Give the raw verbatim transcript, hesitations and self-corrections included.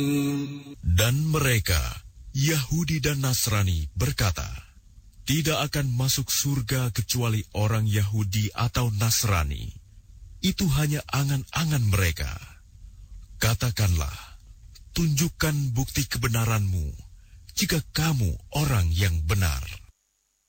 Dan mereka, Yahudi dan Nasrani, berkata, tidak akan masuk surga kecuali orang Yahudi atau Nasrani. Itu hanya angan-angan mereka. Katakanlah, tunjukkan bukti kebenaranmu, jika kamu orang yang benar.